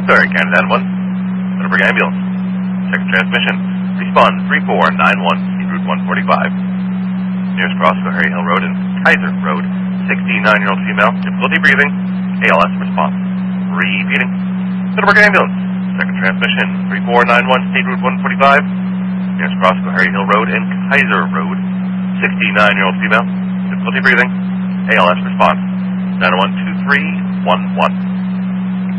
Sorry, Canada 1. Middleburg Ambulance. Second transmission. Respond 3491, State Route 145. Nearest cross, Harry Hill Road and Kaiser Road. 69-year-old female, difficulty breathing, ALS response. Repeating. Middleburg Ambulance. Second transmission. 3491, State Route 145. Nearest cross, Harry Hill Road and Kaiser Road. 69-year-old female, difficulty breathing, ALS response. 901-2311.